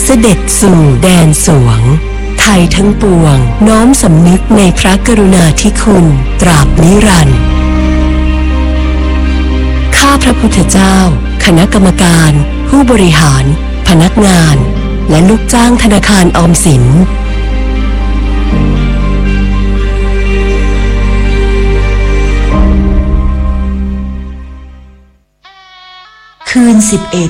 เสด็จสู่แดนสวงไทยทั้งปวงน้อมสำนึกในพระกรุณาธิคุณตราบนิรันดร์ข้าพระพุทธเจ้าคณะกรรมการผู้บริหารพนักงานและลูกจ้างธนาคารออมสินคืน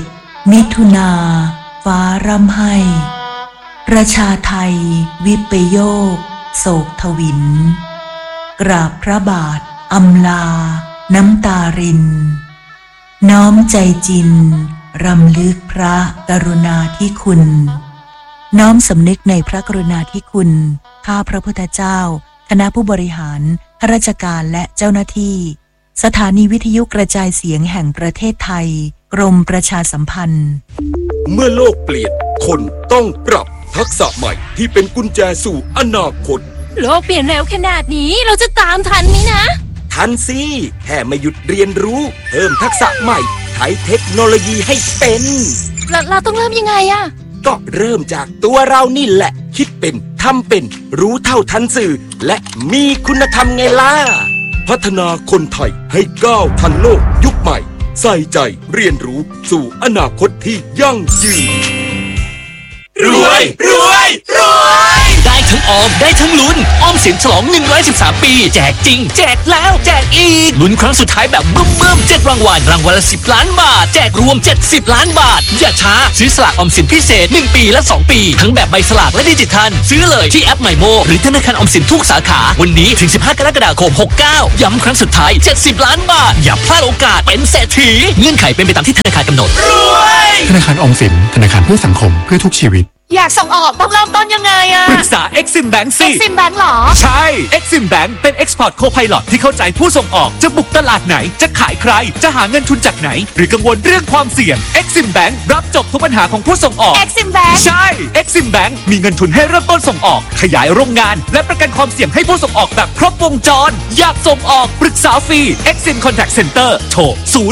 11 มิถุนาฟ้าร่ำไห้ประชาไทยวิปโยคโศกทวินกราบพระบาทอำลาน้ำตารินน้อมใจจินรำลึกพระกรุณาธิคุณน้อมสำนึกในพระกรุณาธิคุณข้าพระพุทธเจ้าคณะผู้บริหารข้าราชการและเจ้าหน้าที่สถานีวิทยุกระจายเสียงแห่งประเทศไทยกรมประชาสัมพันธ์เมื่อโลกเปลี่ยนคนต้องปรับทักษะใหม่ที่เป็นกุญแจสู่อนาคตโลกเปลี่ยนเร็วขนาดนี้เราจะตามทันไหมนะทันสิแค่ไม่หยุดเรียนรู้เพิ่มทักษะใหม่ใช้เทคโนโลยีให้เป็นเราต้องเริ่มยังไงอะก็เริ่มจากตัวเรานี่แหละคิดเป็นทำเป็นรู้เท่าทันสื่อและมีคุณธรรมไงล่ะพัฒนาคนไทยให้ก้าวทันโลกยุคใหม่ใส่ใจเรียนรู้สู่อนาคตที่ยั่งยืนรวยได้ทั้งออมได้ทั้งลุ้นออมสินฉลอง113ปีแจกจริงแจกแล้วแจกอีกลุ้นครั้งสุดท้ายแบบบึ้ม7รางวัลละ10 ล้านบาทแจกรวม70 ล้านบาทอย่าช้าซื้อสลากออมสินพิเศษ1ปีและ2ปีทั้งแบบใบสลากและดิจิทัลซื้อเลยที่แอป MyMo หรือธนาคารออมสินทุกสาขาวันนี้ถึง15 กรกฎาคม 69ย้ำครั้งสุดท้าย70 ล้านบาทอย่าพลาดโอกาสเป็นเศรษฐีเงื่อนไขเป็นไปตามที่ธนาคารกำหนดรวยธนาคารออมสินธนาคารเพื่อสังคมเพื่อทุกชีวิตอยากส่งออกต้องเริ่มต้นยังไงอะปรึกษา Exim Bank สิ Exim Bank หรอใช่ Exim Bank เป็น Export Co-Pilot ที่เข้าใจผู้ส่งออกจะบุกตลาดไหนจะขายใครจะหาเงินทุนจากไหนหรือกังวลเรื่องความเสี่ยง Exim Bank รับจบทุกปัญหาของผู้ส่งออก Exim Bank ใช่ Exim Bank มีเงินทุนให้เริ่มต้นส่งออกขยายโรงงานและประกันความเสี่ยงให้ผู้ส่งออกแบบครบวงจรอยากส่งออกปรึกษาฟรี Exim Contact Center โทร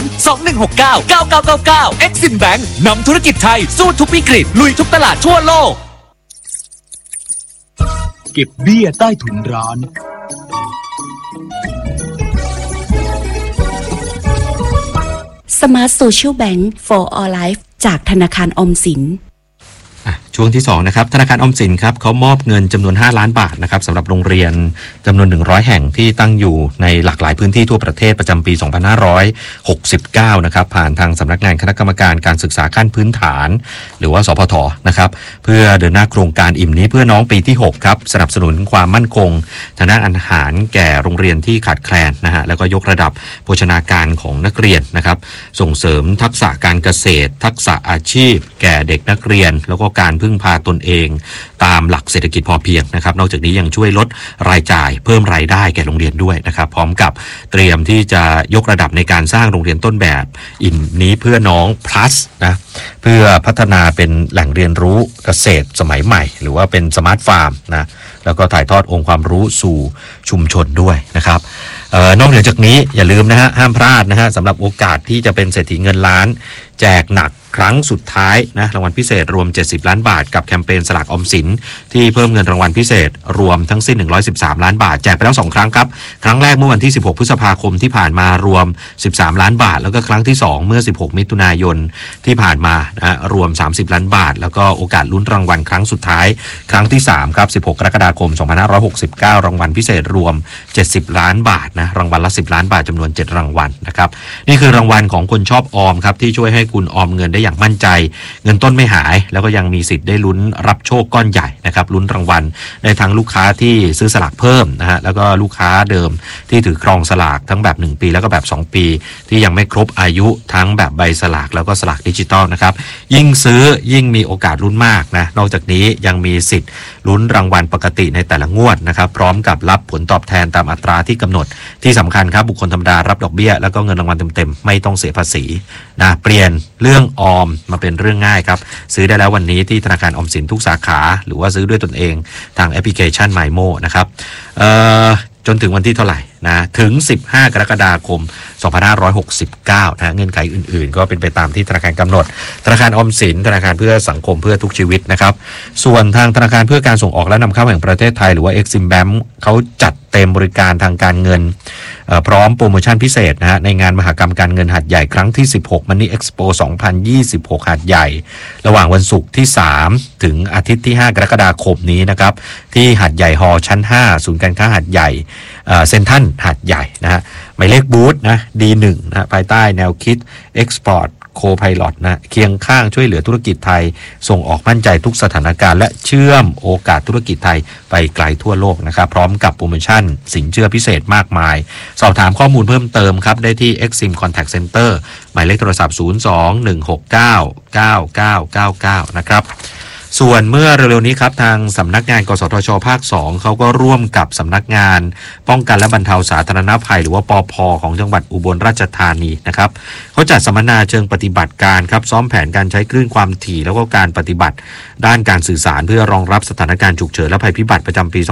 021699999 Exim Bank นำธุรกิจไทยสู้ทุกวิกฤตลุยทุกตลาดทั่วโลกเก็บเบี้ยใต้ถุนร้าน Smart Social Bank for All Life จากธนาคารออมสินช่วงที่2นะครับธนาคารออมสินครับเขามอบเงินจำนวน5 ล้านบาทนะครับสำหรับโรงเรียนจำนวน100แห่งที่ตั้งอยู่ในหลากหลายพื้นที่ทั่วประเทศประจำปี2569นะครับผ่านทางสำนักงานคณะกรรมการการศึกษาขั้นพื้นฐานหรือว่าสพทนะครับเพื่อเดินหน้าโครงการอิ่มนี้เพื่อน้องปีที่6ครับสนับสนุนความมั่นคงทางด้านอาหารแก่โรงเรียนที่ขาดแคลนนะฮะแล้วก็ยกระดับโภชนาการของนักเรียนนะครับส่งเสริมทักษะการเกษตรทักษะอาชีพแก่เด็กนักเรียนแล้วก็การพึ่งพาตนเองตามหลักเศรษฐกิจพอเพียงนะครับนอกจากนี้ยังช่วยลดรายจ่ายเพิ่มรายได้แก่โรงเรียนด้วยนะครับพร้อมกับเตรียมที่จะยกระดับในการสร้างโรงเรียนต้นแบบอิ่มนี้เพื่อน้อง plus นะเพื่อพัฒนาเป็นแหล่งเรียนรู้เกษตรสมัยใหม่หรือว่าเป็นสมาร์ทฟาร์มนะแล้วก็ถ่ายทอดองค์ความรู้สู่ชุมชนด้วยนะครับนอกเหนือจากนี้อย่าลืมนะฮะห้ามพลาดนะฮะสำหรับโอกาสที่จะเป็นเศรษฐีเงินล้านแจกหนักครั้งสุดท้ายนะรางวัลพิเศษรวม70 ล้านบาทกับแคมเปญสลากออมสินที่เพิ่มเงินรางวัลพิเศษรวมทั้งสิ้น113 ล้านบาทแจกไปแล้ว2ครั้งครับครั้งแรกเมื่อวันที่16พฤษภาคมที่ผ่านมารวม13 ล้านบาทแล้วก็ครั้งที่2เมื่อ16มิถุนายนที่ผ่านมานะรวม30 ล้านบาทแล้วก็โอกาสลุ้นรางวัลครั้งสุดท้ายครั้งที่3ครับ16กรกฎาคม2569รางวัลพิเศษรวม70 ล้านบาทนะรางวัลละ10 ล้านบาทจำนวน7รางวัลนะครับนี่คือรางวัลของคนชอบออมครับที่ช่วยให้คุณออมเงินได้อย่างมั่นใจเงินต้นไม่หายแล้วก็ยังมีสิทธิ์ได้ลุ้นรับโชคก้อนใหญ่นะครับลุ้นรางวัลได้ทั้งลูกค้าที่ซื้อสลากเพิ่มนะฮะแล้วก็ลูกค้าเดิมที่ถือครองสลากทั้งแบบ1ปีแล้วก็แบบ2ปีที่ยังไม่ครบอายุทั้งแบบใบสลากแล้วก็สลากดิจิตอลนะครับยิ่งซื้อยิ่งมีโอกาสลุ้นมากนะนอกจากนี้ยังมีสิทธิ์ลุ้นรางวัลปกติในแต่ละงวดนะครับพร้อมกับรับผลตอบแทนตามอัตราที่กำหนดที่สำคัญครับบุคคลธรรมดารับดอกเบี้ยแล้วก็เงินรางวัลเต็มๆไม่ต้องเสียภาษีนะเปลี่ยนเรื่องออมมาเป็นเรื่องง่ายครับซื้อได้แล้ววันนี้ที่ธนาคารออมสินทุกสาขาหรือว่าซื้อด้วยตนเองทางแอปพลิเคชัน MyMo นะครับจนถึงวันที่เท่าไหร่นะถึง15กรกฎาคม2569นะเงื่อนไขอื่นๆก็เป็นไปตามที่ธนาคารกำหนดธนาคารออมสินธนาคารเพื่อสังคมเพื่อทุกชีวิตนะครับส่วนทางธนาคารเพื่อการส่งออกและนำเข้าแห่งประเทศไทยหรือว่า Exim Bank เขาจัดเต็มบริการทางการเงินพร้อมโปรโมชั่นพิเศษนะฮะในงานมหกรรมการเงินหาดใหญ่ครั้งที่16 Money Expo 2026 หาดใหญ่ระหว่างวันศุกร์ที่3ถึงอาทิตย์ที่5กรกฎาคมนี้นะครับที่หาดใหญ่ฮอลล์ชั้น5ศูนย์การค้าหาดใหญ่เซ็นทรัลหาดใหญ่นะฮะหมายเลขบูธนะ D1 นะภายใต้แนวคิด Export Co-Pilot นะเคียงข้างช่วยเหลือธุรกิจไทยส่งออกมั่นใจทุกสถานการณ์และเชื่อมโอกาสธุรกิจไทยไปไกลทั่วโลกนะครับพร้อมกับโปรโมชั่นสินเชื่อพิเศษมากมายสอบถามข้อมูลเพิ่มเติมครับได้ที่ Exim Contact Center หมายเลขโทรศัพท์ 02-169-9999 นะครับส่วนเมื่อเร็วๆนี้ครับทางสำนักงานกสทช.ภาค 2เขาก็ร่วมกับสำนักงานป้องกันและบรรเทาสาธารณภัยหรือว่าปภ.ของจังหวัดอุบลราชธานีนะครับเขาจัดสัมมนาเชิงปฏิบัติการครับซ้อมแผนการใช้คลื่นความถี่แล้วก็การปฏิบัติด้านการสื่อสารเพื่อรองรับสถานการณ์ฉุกเฉินและภัยพิบัติประจำปี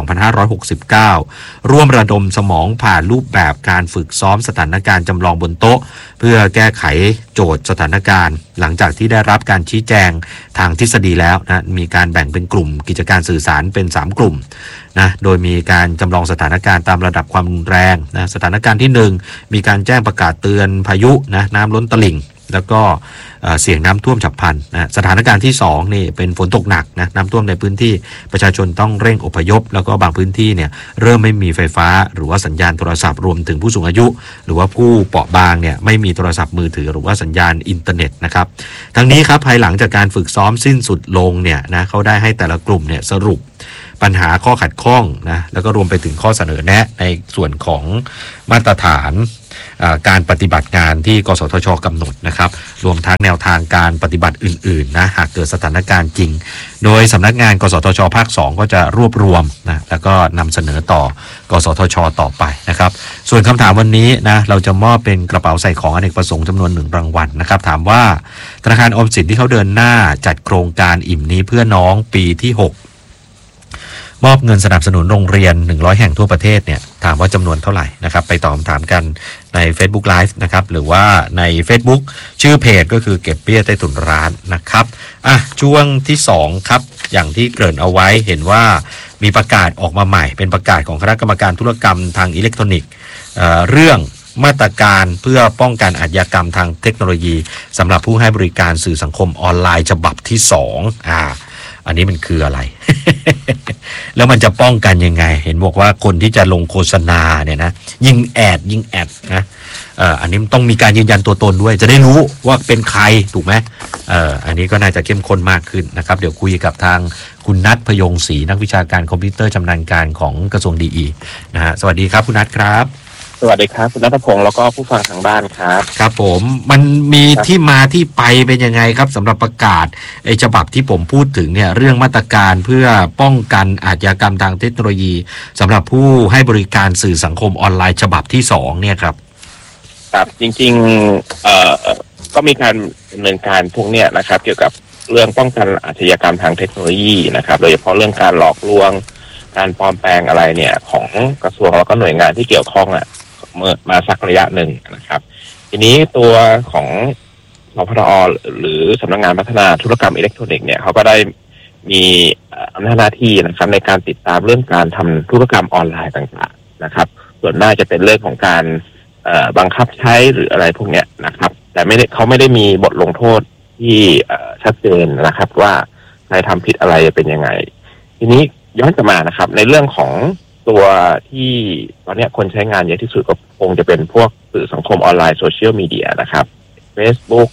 2569 ร่วมระดมสมองผ่านรูปแบบการฝึกซ้อมสถานการณ์จำลองบนโต๊ะเพื่อแก้ไขโจทย์สถานการณ์หลังจากที่ได้รับการชี้แจงทางทฤษฎีแล้วนะมีการแบ่งเป็นกลุ่มกิจการสื่อสารเป็น3กลุ่มนะโดยมีการจำลองสถานการณ์ตามระดับความรุนแรงนะสถานการณ์ที่1มีการแจ้งประกาศเตือนพายุนะน้ำล้นตลิ่งแล้วก็เสี่ยงน้ำท่วมฉับพลันนะสถานการณ์ที่2นี่เป็นฝนตกหนักนะน้ำท่วมในพื้นที่ประชาชนต้องเร่งอพยพแล้วก็บางพื้นที่เนี่ยเริ่มไม่มีไฟฟ้าหรือว่าสัญญาณโทรศัพท์รวมถึงผู้สูงอายุหรือว่าผู้เปราะบางเนี่ยไม่มีโทรศัพท์มือถือหรือว่าสัญญาณอินเทอร์เน็ตนะครับทั้งนี้ครับภายหลังจากการฝึกซ้อมสิ้นสุดลงเนี่ยนะเขาได้ให้แต่ละกลุ่มเนี่ยสรุปปัญหาข้อขัดข้องนะแล้วก็รวมไปถึงข้อเสนอแนะในส่วนของมาตรฐานการปฏิบัติงานที่กสทช.กำหนดนะครับรวมทั้งแนวทางการปฏิบัติอื่นๆนะหากเกิดสถานการณ์จริงโดยสำนักงานกสทช.ภาค 2ก็จะรวบรวมนะแล้วก็นำเสนอต่อกสทช.ต่อไปนะครับส่วนคำถามวันนี้นะเราจะมอบเป็นกระเป๋าใส่ของอเนกประสงค์จำนวน1รางวัลนะครับถามว่าธนาคารออมสินที่เขาเดินหน้าจัดโครงการอิ่มนี้เพื่อน้องปีที่6มอบเงินสนับสนุนโรงเรียน100แห่งทั่วประเทศเนี่ยถามว่าจำนวนเท่าไหร่นะครับไปตอบคำถามกันใน Facebook Live นะครับหรือว่าใน Facebook ชื่อเพจก็คือเก็บเบี้ยใต้ถุนร้านนะครับช่วงที่2ครับอย่างที่เกริ่นเอาไว้เห็นว่ามีประกาศออกมาใหม่เป็นประกาศของคณะกรรมการธุรกรรมทางอิเล็กทรอนิกส์เรื่องมาตรการเพื่อป้องกันอาชญากรรมทางเทคโนโลยีสำหรับผู้ให้บริการสื่อสังคมออนไลน์ฉบับที่2อันนี้มันคืออะไร แล้วมันจะป้องกันยังไงเห็นบอกว่าคนที่จะลงโฆษณาเนี่ยนะยิงแอดนะอันนี้ต้องมีการยืนยันตัวตนด้วยจะได้รู้ว่าเป็นใครถูกไหมอันนี้ก็น่าจะเข้มข้นมากขึ้นนะครับเดี๋ยวคุยกับทางคุณนัทพยงศรีนักวิชาการคอมพิวเตอร์ชำนาญการของกระทรวงดีนะฮะสวัสดีครับคุณนัทครับสวัสดีครับคุณณัฐพงศ์แล้วก็ผู้ฟังทางบ้านครับครับผมมันมีที่มาที่ไปเป็นยังไงครับสำหรับประกาศไอ้ฉบับที่ผมพูดถึงเนี่ยเรื่องมาตรการเพื่อป้องกันอาชญากรรมทางเทคโนโลยีสำหรับผู้ให้บริการสื่อสังคมออนไลน์ฉบับที่2เนี่ยครับครับจริงๆก็มีการดำเนินการพวกเนี้ยนะครับเกี่ยวกับเรื่องป้องกันอาชญากรรมทางเทคโนโลยีนะครับโดยเฉพาะเรื่องการหลอกลวงการปลอมแปลงอะไรเนี่ยของกระทรวงแล้วก็หน่วยงานที่เกี่ยวข้องเมื่อมาสักระยะหนึ่งนะครับทีนี้ตัวของสพทอหรือสำนักงานพัฒนาธุรกรรมอิเล็กทรอนิกส์เนี่ยเขาก็ได้มีอำนาจหน้าที่นะครับในการติดตามเรื่องการทำธุรกรรมออนไลน์ต่างๆนะครับส่วนมากจะเป็นเรื่องของการบังคับใช้หรืออะไรพวกเนี้ยนะครับแต่เขาไม่ได้มีบทลงโทษที่ชัดเจนนะครับว่าใครทำผิดอะไรเป็นยังไงทีนี้ย้อนกลับมานะครับในเรื่องของตัวที่ตอนนี้คนใช้งานเยอะที่สุดก็คงจะเป็นพวกสื่อสังคมออนไลน์โซเชียลมีเดียนะครับ Facebook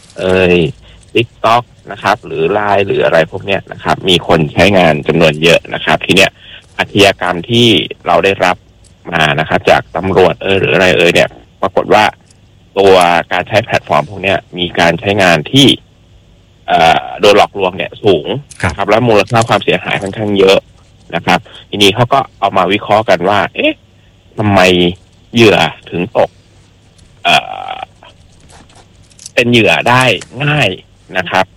TikTok นะครับหรือ LINE หรืออะไรพวกเนี้ยนะครับมีคนใช้งานจำนวนเยอะนะครับทีเนี้ยอาชญากรรมที่เราได้รับมานะครับจากตำรวจหรืออะไรเนี่ยปรากฏว่าตัวการใช้แพลตฟอร์มพวกเนี้ยมีการใช้งานที่โดนหลอกลวงเนี่ยสูงครับและมูลค่าความเสียหายค่อนข้างเยอะนะครับทีนี้เขาก็เอามาวิเคราะห์กันว่าเอ๊ะทำไมเหยื่อถึงตกเป็นเหยื่อได้ง่ายนะครับ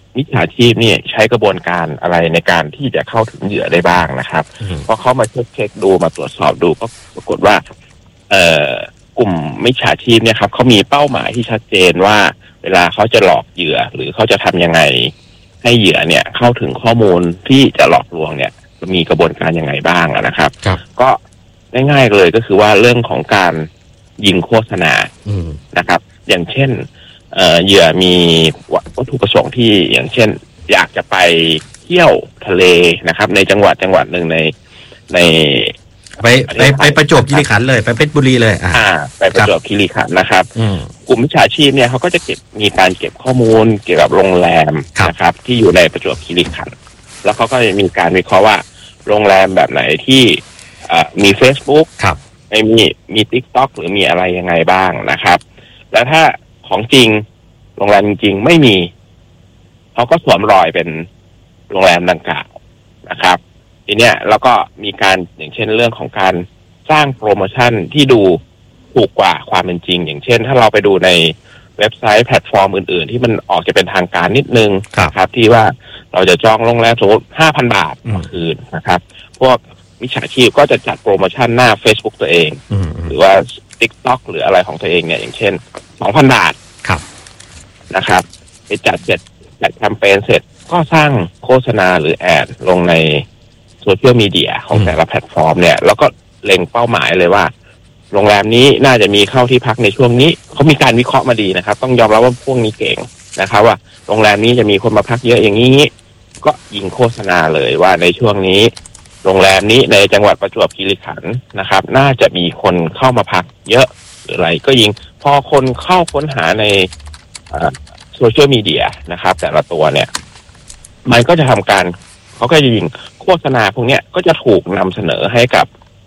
มิจฉาชีพนี่ใช้กระบวนการอะไรในการที่จะเข้าถึงเหยื่อได้บ้างนะครับพอเขามาเช็คดูมาตรวจสอบดูก็ปรากฏว่ากลุ่มมิจฉาชีพเนี่ยครับเขามีเป้าหมายที่ชัดเจนว่าเวลาเขาจะหลอกเหยื่อหรือเขาจะทำยังไงให้เหยื่อเนี่ยเข้าถึงข้อมูลที่จะหลอกลวงเนี่ยมีกระบวนการยังไงบ้างนะครับก็ง่ายๆเลยก็คือว่าเรื่องของการยิงโฆษณานะครับอย่างเช่นเหยื่อมีวัตถุประสงค์ที่อย่างเช่นอยากจะไปเที่ยวทะเลนะครับในจังหวัดหนึ่งในไปประจวบคีรีขันธ์เลยไปเพชรบุรีเลยไปประจวบคีรีขันธ์นะครับกลุ่มมิจฉาชีพเนี่ยเขาก็จะมีการเก็บข้อมูลเกี่ยวกับโรงแรมนะครับที่อยู่ในประจวบคีรีขันธ์แล้วเขาก็จะมีการวิเคราะห์ว่าโรงแรมแบบไหนที่มี Facebook มี TikTok หรือมีอะไรยังไงบ้างนะครับแล้วถ้าของจริงโรงแรมจริงๆไม่มีเขาก็สวมรอยเป็นโรงแรมดังกล่าวนะครับทีเนี้ยแล้วก็มีการอย่างเช่นเรื่องของการสร้างโปรโมชั่นที่ดูถูกกว่าความเป็นจริงอย่างเช่นถ้าเราไปดูในเว็บไซต์แพลตฟอร์มอื่นๆที่มันออกจะเป็นทางการนิดนึงครับที่ว่าเราจะจองโรงแรมสมมติ 5,000 บาทต่อคืนนะครับพวกมิจฉาชีพก็จะจัดโปรโมชั่นหน้า Facebook ตัวเองหรือว่า TikTok หรืออะไรของตัวเองเนี่ยอย่างเช่น 2,000 บาทนะครับไปจัดแคมเปญเสร็จก็สร้างโฆษณาหรือแอดลงในโซเชียลมีเดียของแต่ละแพลตฟอร์มเนี่ยแล้วก็เล็งเป้าหมายเลยว่าโรงแรมนี้น่าจะมีเข้าที่พักในช่วงนี้เขามีการวิเคราะห์มาดีนะครับต้องยอมรับว่าพวกนี้เก่งนะครับว่าโรงแรมนี้จะมีคนมาพักเยอะอย่างนี้ก็ยิงโฆษณาเลยว่าในช่วงนี้โรงแรมนี้ในจังหวัดประจวบคีรีขันธ์นะครับน่าจะมีคนเข้ามาพักเยอะหรืออะไรก็ยิงพอคนเข้าค้นหาในโซเชียลมีเดียนะครับแต่ละตัวเนี่ยมันก็จะทำการเขาก็จะยิงโฆษณาพวกนี้ก็จะถูกนำเสนอให้กับ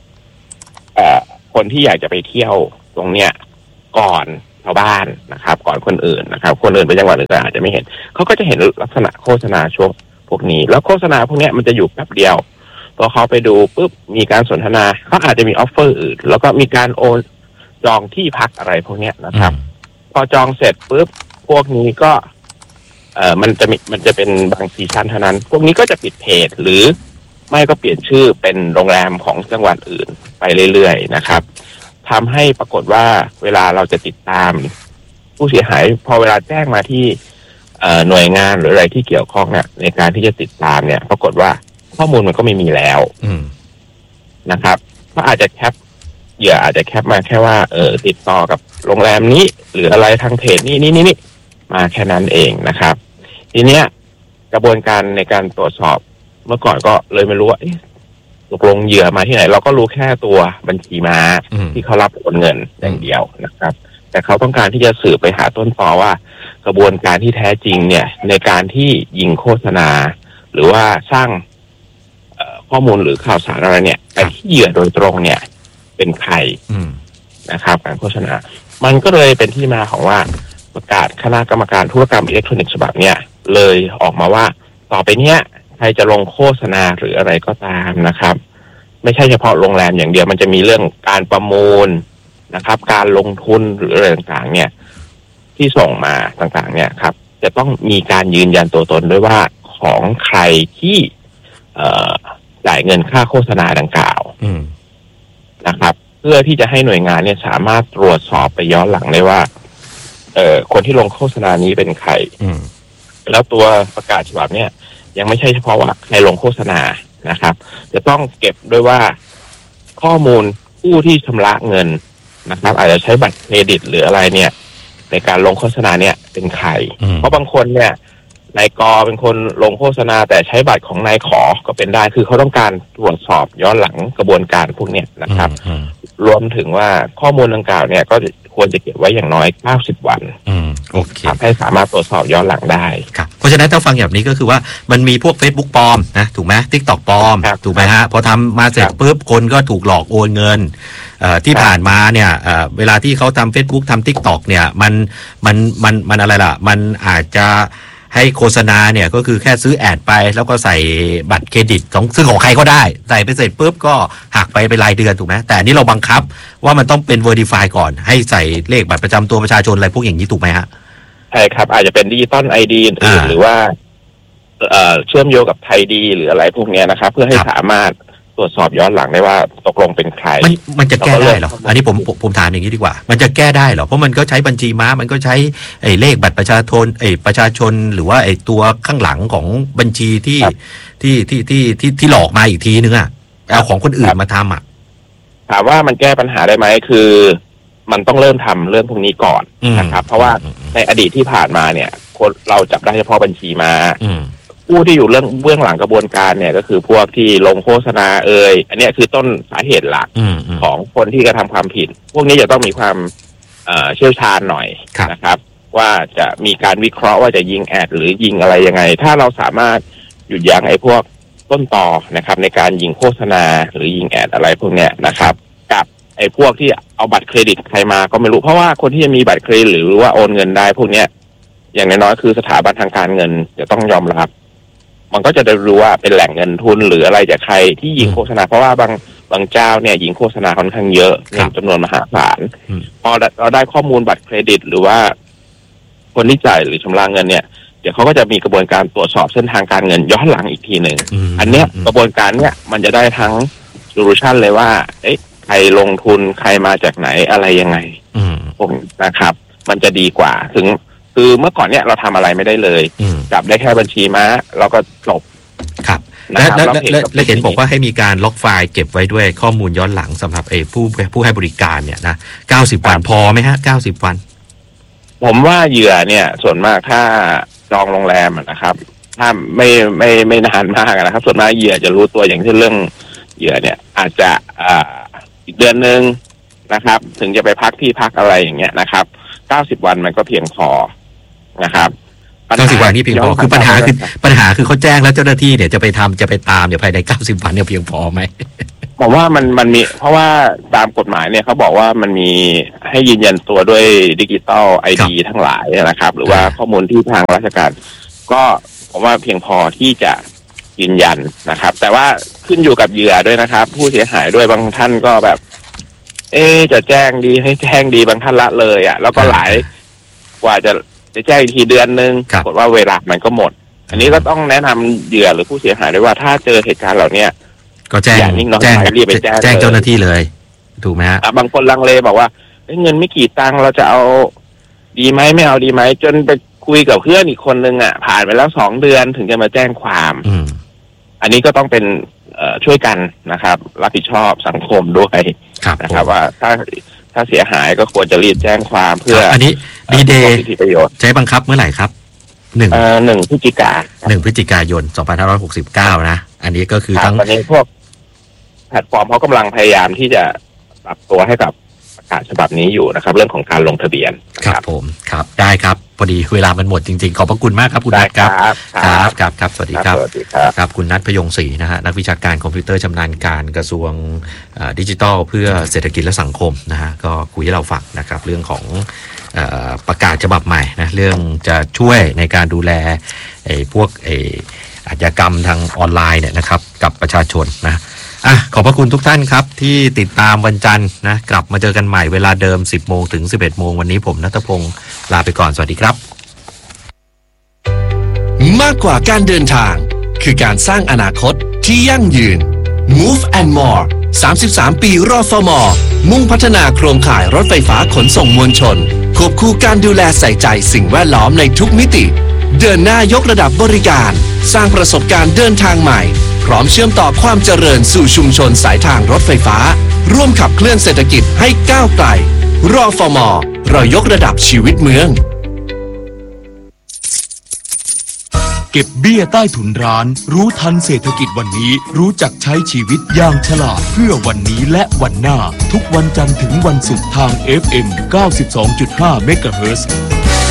คนที่อยากจะไปเที่ยวตรงเนี้ยก่อนชาวบ้านนะครับก่อนคนอื่นนะครับคนอื่นไปจังหวัดอื่นอาจจะไม่เห็นเขาก็จะเห็นลักษณะโฆษณาช่วงพวกนี้แล้วโฆษณาพวกนี้มันจะอยู่แป๊บเดียวพอเขาไปดูปุ๊บมีการสนทนาเขาอาจจะมีออฟเฟอร์อื่นแล้วก็มีการโอนจองที่พักอะไรพวกนี้นะครับพอจองเสร็จปุ๊บพวกนี้ก็มันจะเป็นบางซีซั่นเท่านั้นพวกนี้ก็จะปิดเพจหรือไม่ก็เปลี่ยนชื่อเป็นโรงแรมของจังหวัดอื่นไปเรื่อยๆนะครับทำให้ปรากฏว่าเวลาเราจะติดตามผู้เสียหายพอเวลาแจ้งมาที่หน่วยงานหรืออะไรที่เกี่ยวข้องเนี่ยในการที่จะติดตามเนี่ยปรากฏว่าข้อมูลมันก็ไม่มีแล้วนะครับก็อาจจะเหยื่ออาจจะแคปมาแค่ว่าติดต่อกับโรงแรมนี้หรืออะไรทางเพจนี่มาแค่นั้นเองนะครับทีเนี้ยกระบวนการในการตรวจสอบเมื่อก่อนก็เลยไม่รู้ว่าตกลงเหยื่อมาที่ไหนเราก็รู้แค่ตัวบัญชีม้าที่เขารับโอนเงินอย่างเดียวนะครับแต่เขาต้องการที่จะสืบไปหาต้นตอว่ากระบวนการที่แท้จริงเนี่ยในการที่ยิงโฆษณาหรือว่าสร้างข้อมูลหรือข่าวสารอะไรเนี่ยไปที่เหยื่อโดยตรงเนี่ยเป็นใครนะครับการโฆษณามันก็เลยเป็นที่มาของว่าประกาศคณะกรรมการธุรกรรมอิเล็กทรอนิกส์ฉบับเนี่ยเลยออกมาว่าต่อไปเนี้ยใครจะลงโฆษณาหรืออะไรก็ตามนะครับไม่ใช่เฉพาะโรงแรมอย่างเดียวมันจะมีเรื่องการประมูลนะครับการลงทุนหรืออะไรต่างๆเนี่ยที่ส่งมาต่างๆเนี่ยครับจะต้องมีการยืนยันตัวตนด้วยว่าของใครที่จ่ายเงินค่าโฆษณาดังกล่าวนะครับเพื่อที่จะให้หน่วยงานเนี่ยสามารถตรวจสอบไปย้อนหลังได้ว่าคนที่ลงโฆษณานี้เป็นใครแล้วตัวประกาศฉบับเนี่ยยังไม่ใช่เฉพาะว่าใครลงโฆษณานะครับจะต้องเก็บด้วยว่าข้อมูลผู้ที่ชำระเงินนะครับอาจจะใช้บัตรเครดิตหรืออะไรเนี่ยในการลงโฆษณาเนี่ยเป็นใครเพราะบางคนเนี่ยนายกเป็นคนลงโฆษณาแต่ใช้บัตรของนายขอก็เป็นได้คือเขาต้องการตรวจสอบย้อนหลังกระบวนการพวกเนี้ยนะครับรวมถึงว่าข้อมูลดังกล่าวเนี่ยก็ควรจะเก็บไว้อย่างน้อย90 วันโอเคให้สามารถตรวจสอบย้อนหลังได้ครับเพราะฉะนั้นถ้าฟังแบบนี้ก็คือว่ามันมีพวก Facebook ปลอมนะถูกไหม TikTok ปลอมถูกไหมฮะพอทำมาเสร็จปุ๊บคนก็ถูกหลอกโอนเงินที่ผ่านมาเนี่ยเวลาที่เขาทำ Facebook ทำ TikTok เนี่ยมันอะไรล่ะมันอาจจะให้โฆษณาเนี่ยก็คือแค่ซื้อแอดไปแล้วก็ใส่บัตรเครดิตของซึ่งของใครก็ได้ใส่ไปเสร็จปุ๊บก็หักไปเป็นรายเดือนถูกไหมแต่นี่เราบังคับว่ามันต้องเป็น Verify ก่อนให้ใส่เลขบัตรประจำตัวประชาชนอะไรพวกอย่างนี้ถูกไหมฮะใช่ครับอาจจะเป็นดิจิตอล ID อื่นหรือว่าเชื่อมโยงกับไทยดีหรืออะไรพวกนี้นะครับเพื่อให้สามารถตรวจสอบย้อนหลังได้ว่าตกลงเป็นใครมันจะแก้ได้เหรออันนี้ผมถามอย่างนี้ดีกว่ามันจะแก้ได้เหรอเพราะมันก็ใช้บัญชีม้ามันก็ใช้ไอ้เลขบัตรประชาชนหรือว่าไอ้ตัวข้างหลังของบัญชีที่หลอกมาอีกทีนึงอ่ะเอาของคนอื่นมาทำอ่ะถามว่ามันแก้ปัญหาได้ไหมคือมันต้องเริ่มทำเรื่องพวกนี้ก่อนนะครับเพราะว่าในอดีตที่ผ่านมาเนี่ยคนเราจับได้เฉพาะบัญชีม้าผู้ที่อยู่เบื้องหลังกระบวนการเนี่ยก็คือพวกที่ลงโฆษณาอันนี้คือต้นสาเหตุหลักของคนที่กระทำความผิดพวกนี้จะต้องมีความเชี่ยวชาญหน่อยนะครับว่าจะมีการวิเคราะห์ว่าจะยิงแอดหรือยิงอะไรยังไงถ้าเราสามารถหยุดยั้งไอ้พวกต้นต่อนะครับในการยิงโฆษณาหรือยิงแอดอะไรพวกเนี้ยนะครับกับไอ้พวกที่เอาบัตรเครดิตใครมาก็ไม่รู้เพราะว่าคนที่จะมีบัตรเครดิตหรือว่าโอนเงินได้พวกเนี้ยอย่างน้อยๆคือสถาบันทางการเงินจะต้องยอมรับมันก็จะได้รู้ว่าเป็นแหล่งเงินทุนหรืออะไรจากใครที่ยิงโฆษณาเพราะว่าบางเจ้าเนี่ยยิงโฆษณาค่อนข้างเยอะเงินจำนวนมหาศาลพอเราได้ข้อมูลบัตรเครดิตหรือว่าคนที่จ่ายหรือชำระเงินเนี่ยเดี๋ยวเขาก็จะมีกระบวนการตรวจสอบเส้นทางการเงินย้อนหลังอีกทีหนึ่งอันเนี้ยกระบวนการเนี้ยมันจะได้ทั้งโซลูชันเลยว่าใครลงทุนใครมาจากไหนอะไรยังไงผมนะครับมันจะดีกว่าคือเมื่อก่อนเนี้ยเราทำอะไรไม่ได้เลยจับได้แค่บัญชีม้าเราก็จบครับและเห็นบอกว่าให้มีการล็อกไฟล์เก็บไว้ด้วยข้อมูลย้อนหลังสำหรับผู้ให้บริการเนี่ยนะ90 วันพอไหมฮะ90 วันผมว่าเหยื่อเนี่ยส่วนมากถ้าจองโรงแรมนะครับถ้าไม่นานมากนะครับส่วนมากเหยื่อจะรู้ตัวอย่างเช่นเรื่องเหยื่อเนี่ยอาจจะอีกเดือนนึงนะครับถึงจะไปพักที่พักอะไรอย่างเงี้ยนะครับ90 วันมันก็เพียงพอนะครับ 90 วันนี่เพียงพอคือปัญหาคือเขาแจ้งแล้วเจ้าหน้าที่เนี่ยจะไปตามเนี่ยภายใน90 วันเนี่ยเพียงพอไหมผมว่ามันมีเพราะว่าตามกฎหมายเนี่ยเขาบอกว่ามันมีให้ยืนยันตัวด้วยดิจิตอล ID ทั้งหลายนะครับหรือว่าข้อมูลที่ทางราชการก็ผมว่าเพียงพอที่จะยืนยันนะครับแต่ว่าขึ้นอยู่กับเหยื่อด้วยนะครับผู้เสียหายด้วยบางท่านก็แบบจะแจ้งดีให้แจ้งดีบางท่านละเลยอ่ะแล้วก็หลายกว่าจะแจ้งทีเดือนนึงปรากฏว่าเวลามันก็หมดอันนี้ก็ต้องแนะนำเหยื่อหรือผู้เสียหายด้วยว่าถ้าเจอเหตุการณ์เหล่านี้ก็แจ้งรีบไปแจ้งเจ้าหน้าที่เลยถูกไหมฮะบางคนลังเลบอกว่าเงินไม่กี่ตังค์เราจะเอาดีไหมไม่เอาดีไหมจนไปคุยกับเพื่อนอีกคนนึงอ่ะผ่านไปแล้ว2 เดือนถึงจะมาแจ้งความอันนี้ก็ต้องเป็นช่วยกันนะครับรับผิดชอบสังคมด้วยนะครับว่าถ้าเสียหายก็ควรจะรีบแจ้งความเพื่ออันนี้ดีเดย์ใช้บังคับเมื่อไหร่ครับ 1 พฤศจิกายน 2569นะอันนี้ก็คือทั้งตอนนี้พวกแพลตฟอร์มเขากำลังพยายามที่จะปรับตัวให้กับประกาศฉบับนี้อยู่นะครับเรื่องของการลงทะเบียนครับผมครับได้ครับพอดีเวลามันหมดจริงๆขอบพระคุณมากครับคุณนัทครับสวัสดีครับครับคุณนัทพยงศรีนะฮะนักวิชาการคอมพิวเตอร์ชำนาญการกระทรวงดิจิทัลเพื่อเศรษฐกิจและสังคมนะฮะก็คุยให้เราฟังนะครับเรื่องของประกาศฉบับใหม่นะเรื่องจะช่วยในการดูแลพวกอาชญากรรมทางออนไลน์เนี่ยนะครับกับประชาชนนะขอบพระคุณทุกท่านครับที่ติดตามวันจันทร์นะกลับมาเจอกันใหม่เวลาเดิม 10 โมงถึง 11 โมงวันนี้ผมณัฐพงศ์ลาไปก่อนสวัสดีครับมากกว่าการเดินทางคือการสร้างอนาคตที่ยั่งยืน Move and More 33 ปีรฟม.มุ่งพัฒนาโครงข่ายรถไฟฟ้าขนส่งมวลชนควบคู่การดูแลใส่ใจสิ่งแวดล้อมในทุกมิติเดินหน้ายกระดับบริการสร้างประสบการณ์เดินทางใหม่พร้อมเชื่อมต่อความเจริญสู่ชุมชนสายทางรถไฟฟ้าร่วมขับเคลื่อนเศรษฐกิจให้ก้าวไกลรฟม.เรายกระดับชีวิตเมืองเก็บเบี้ยใต้ถุนร้านรู้ทันเศรษฐกิจวันนี้รู้จักใช้ชีวิตอย่างฉลาดเพื่อวันนี้และวันหน้าทุกวันจันทร์ถึงวันศุกร์ทาง FM 92.5 เมกะเฮิรตซ์